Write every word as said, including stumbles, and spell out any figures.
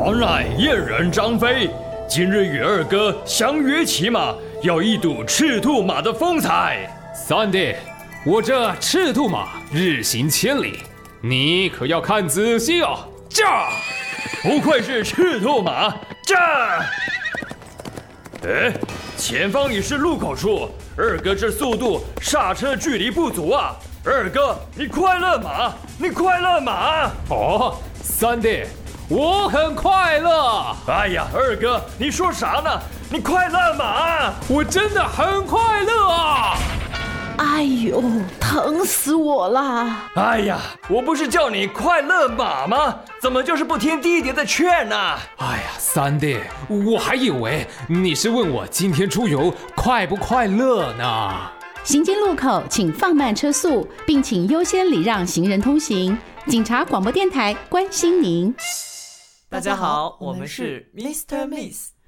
我乃燕人张飞，今日与二哥相约骑马，要一睹赤兔马的风采。 三弟，我这赤兔马日行千里，你可要看仔细哦。 驾！不愧是赤兔马，驾！哎，前方已是路口处，二哥这速度刹车距离不足啊！二哥，你快乐马，你快乐马！ 哦，三弟，我很快乐。 哎呀，二哥，你说啥呢？你快乐马！ 我真的很快乐啊！ 哎呦，疼死我了！ 哎呀，我不是叫你快乐马吗？怎么就是不听弟弟的劝呢？ 哎呀，三弟，我还以为你是问我今天出游快不快乐呢。 行经路口请放慢车速，并请优先礼让行人通行。警察广播电台关心您。 大家好，我们是 Mister Miss